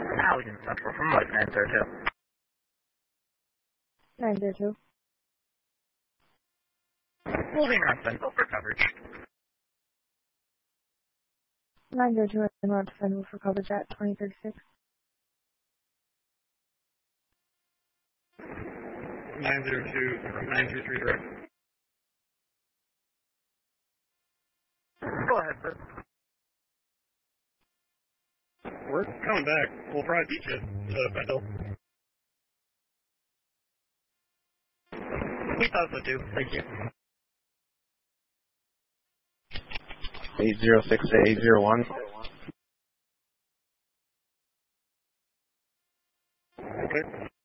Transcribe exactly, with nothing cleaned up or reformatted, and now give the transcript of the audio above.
Allegan Central from Light nine zero two. nine zero two. Moving on Central for coverage. nine zero two and on Central for coverage at twenty thirty-six. nine zero two, nine two three direct. Go ahead, sir. We're coming back. We'll probably beat you to Bendel. We thought so too. Thank you. eight zero six to eight zero one. Okay.